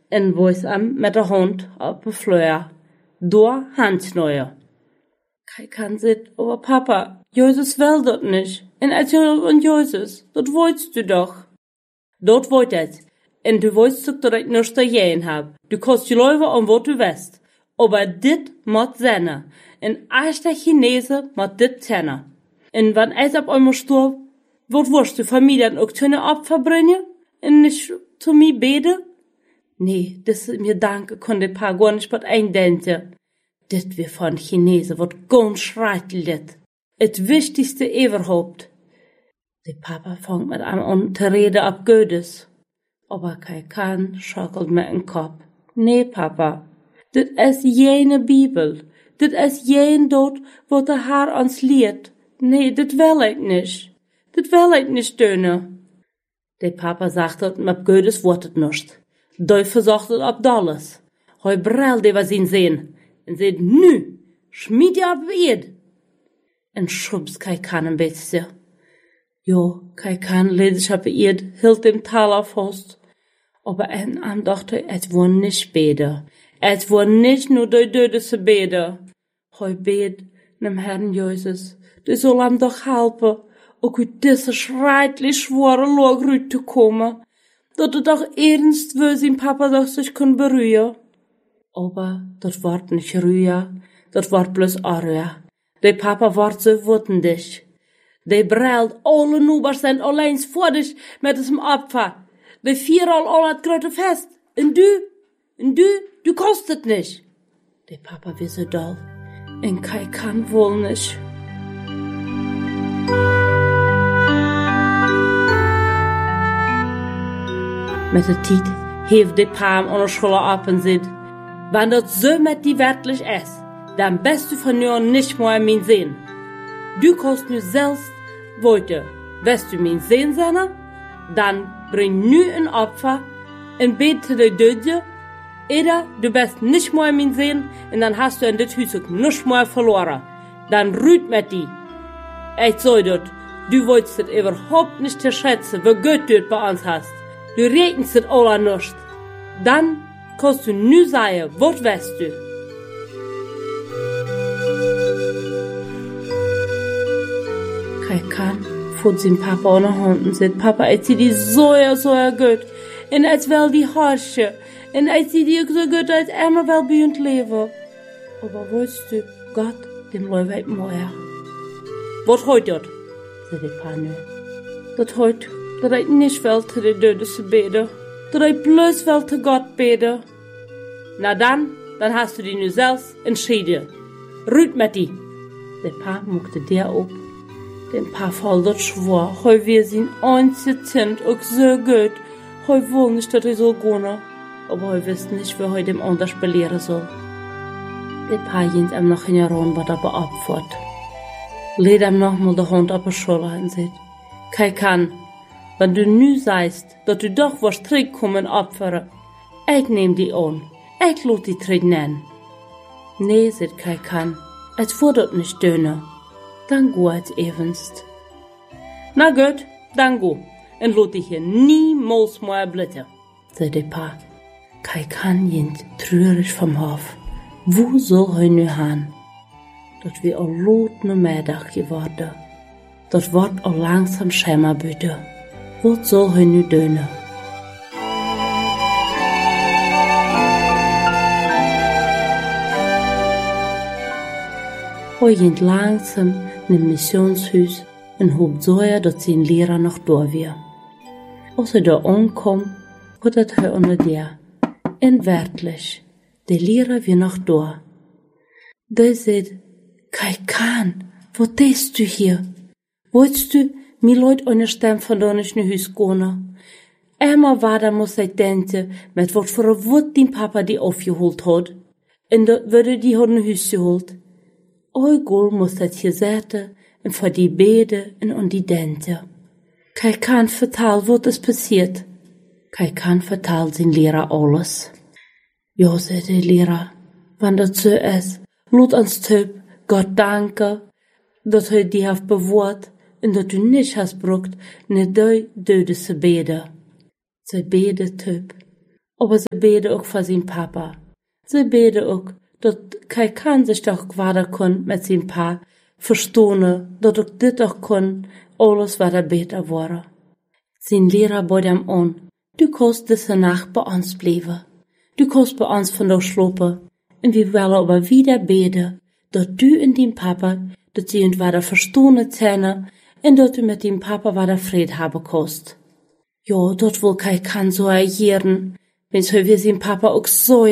En was am met de hond op de vloer. Door handsneuer. Kai kan zit, aber Papa, Jesus will dat nicht. En erzähl und Jesus, dat wolltest du doch. Dat wollt het. En du wolltest doch, dat ik nichts dagegen hab. Du kannst je leuven om wat du west. Aber dit moet zijn. En als der Chinese moet dit zijn. En wann es ab einmal stirbt, wat wirst du Familie dann auch zu einer Opfer bringen? Und nicht zu mir beten? Nee, das ist mir danke, konnte Paar gar nicht was eindenken. Dit wir von Chinesen wird ganz schrecklich. Het wichtigste überhaupt. Der Papa fängt mit an zu reden ab Gottes. Aber Kai Kan schaukelt mit den Kopf. Nee, Papa, dit is jene Bibel. Dit is jen dort, wo der Herr uns lehrt. Nee, dit will ich nicht. Dit will ich nicht döne. Der Papa sagt het, mit Gottes wordt het nicht. Deufe sagt het ab alles. Hoi brell, die was ihn sehen. En seht, nu, schmied je ab Eid. En schubs Kai Kan ein bisschen. Jo, Kai Kan lädt sich ab Eid, hielt dem Taler fast. Aber en am dachte, es war nicht bede. Es war nicht nur die Dödese bede. Hoi bet, nem Herrn Jesus, du soll ihm doch helpen, auch uit diese schrecklich schwere Lage rauszukommen, dat er doch ernst will, sein Papa doch sich kann berühren. Aber dat wordt nicht Rüya, dat wordt bloß Arüya. Der Papa wordt so wütend. Der brellt, alle Nubers sind allein vor dich mit diesem Opfer. Der viermal all hat grote fest. Und du kostet nicht. Der Papa wird so doll. Und Kai Kan wohl nicht. Met de tijd heeft de Paam aan de Schule ab und sagt, wenn das so mit die wertlich ist, dann bist du von nur nicht mehr mein Sehen. Du kannst nur selbst wollte. Wirst du mein Sehen sein, dann bring nu ein Opfer und bete die Döde, oder du bist nicht mehr mein Sehen und dann hast du in das Haus nicht mehr verloren. Dann rüht mit die. Ich sag das, du wolltest es überhaupt nicht schätzen, wie Gott dort bei uns hast. Du regnest es alle nicht. Dann kannst du nu sagen, was weißt du? Kai Kan fährt sein Papa an der Hand und sagt, Papa, ich zieh die so gut. Und als will die Harsche. Und ich zieh die so gut, als immer will bei uns leben. Aber weißt du, Gott, dem läuft weit mehr. Was heute dort? Sagt der Papa nu. Das heute, dass ich nicht will, zu den Döden zu beten. Dass ich bloß will, zu Gott beten. Na dann hast du dich nu selbst entschieden. Rüt mit die. Der Papa muckte der ab. Den Papa voll dort schwor, heu wir sind einzig Kind, auch so gut. Heu wohl nicht, dass ich so gehen. Aber heu wisst nicht, wie heu dem anders belehren soll. Der Papa jens ihm noch in der Raum, was beopfert. Lädt ihm nochmal die Hand auf die Schulter und sagt, Kai Kan, wenn du nu sagst, dass du doch was zurückkommen opfern, ich nehm die an. Ich lade die zurück nennen. Nee, sagt Kai Kan, es wird dort nicht dünner. Dann go als evenst. Na gut, dann go. Und lade dich hier niemals mehr blitzen, sagt der Pa. Kai Kan jent traurig vom Hof. Wo soll er nu hin? Dat wir al lot ne Mittag geworden. Dat wird al langsam Schämmerbüte. Was soll er nu tun? Er geht langsam in ein Missionshaus und hofft so, dass sein Lehrer noch da war. Als er da ankommt, hat er unter der. Und wirklich, der Lehrer war noch da. Der sagt, Kai Kan, wo tust du hier? Wolltest du mir Leute eine Stimme von da nicht in Haus gehen? Immer weiter muss ich denken, mit was für ein Wut dein Papa die aufgeholt hat. Und dort würde die hat in Haus geholt. Eugol muss das hier säten und für die Bede und die Dente. Kai Kan vertell, was ist passiert. Kai Kan vertell sein Lehrer alles. Ja, sagt der Lehrer, wenn das so ist, lud uns Typ, Gott danke, dass er die hat bewahrt und dass du nicht hast brucht, ne Döde zu beten. Ze bede Typ. Aber sie beten auch für sein Papa. Sie beten auch, dass kein kann sich doch wader kann mit sein Pa verstohne, dass auch dit doch kann, alles wader beter wurde. Sein Lehrer bot ihm an, du kannst diese Nacht bei uns bleiben. Du kannst bei uns vandaag slopen. En wir wollen aber wieder beten, dass du und dein Papa, dass sie und wader verstohne zähne, en dat du mit deinem Papa wader Fried haben kannst. Ja, dat will kein kann so agieren, wenn's wir sein Papa auch so